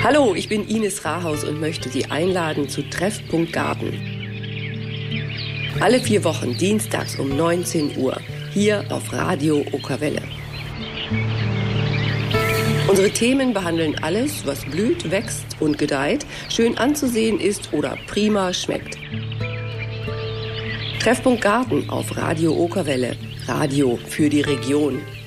Hallo, ich bin Ines Rahaus und möchte Sie einladen zu Treffpunkt Garten. Alle 4 Wochen dienstags um 19 Uhr hier auf Radio Okerwelle. Unsere Themen behandeln alles, was blüht, wächst und gedeiht, schön anzusehen ist oder prima schmeckt. Treffpunkt Garten auf Radio Okerwelle. Radio für die Region.